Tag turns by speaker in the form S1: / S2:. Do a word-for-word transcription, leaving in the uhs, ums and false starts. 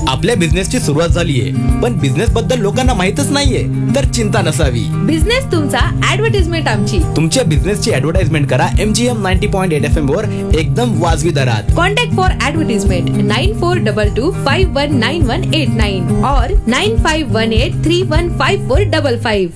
S1: आपल्या बिझनेसची सुरुवात झालीये, पण बिझनेस बद्दल लोकांना माहितच नाहीये, तर चिंता नसावी.
S2: बिझनेस तुमचा, ऍडव्हर्टाइजमेंट आमची.
S1: तुमच्या बिझनेसची ऍडव्हर्टाइजमेंट करा MGM ninety point eight F M वर एकदम वाजवी दरात.
S2: Contact for advertisement nine four to to five one nine one eight nine और nine five one eight three one five four double five.